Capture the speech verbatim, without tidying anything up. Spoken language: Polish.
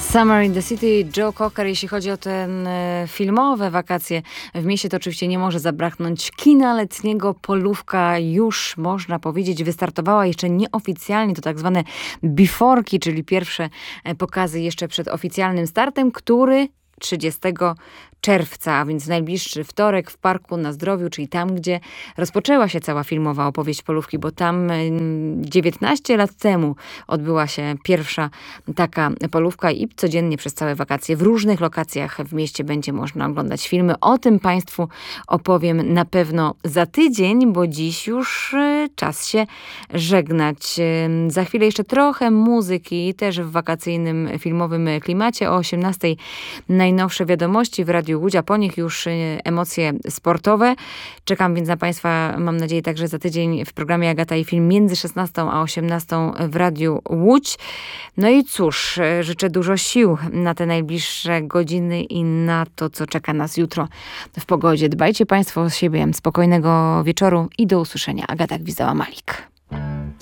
Summer in the City, Joe Cocker. Jeśli chodzi o te filmowe wakacje w mieście, to oczywiście nie może zabraknąć kina letniego. Polówka już, można powiedzieć, wystartowała jeszcze nieoficjalnie. To tak zwane biforki, czyli pierwsze pokazy jeszcze przed oficjalnym startem, który trzydziestego czerwca, a więc najbliższy wtorek w Parku na Zdrowiu, czyli tam, gdzie rozpoczęła się cała filmowa opowieść Polówki, bo tam dziewiętnaście lat temu odbyła się pierwsza taka Polówka i codziennie przez całe wakacje w różnych lokacjach w mieście będzie można oglądać filmy. O tym Państwu opowiem na pewno za tydzień, bo dziś już czas się żegnać. Za chwilę jeszcze trochę muzyki, też w wakacyjnym filmowym klimacie. O osiemnastej najnowsze wiadomości w Radiu Łódź, a po nich już emocje sportowe. Czekam więc na Państwa, mam nadzieję, także za tydzień w programie Agata i Film między szesnastą a osiemnastą w Radiu Łódź. No i cóż, życzę dużo sił na te najbliższe godziny i na to, co czeka nas jutro w pogodzie. Dbajcie Państwo o siebie, spokojnego wieczoru i do usłyszenia. Agata Gwizdała-Malik.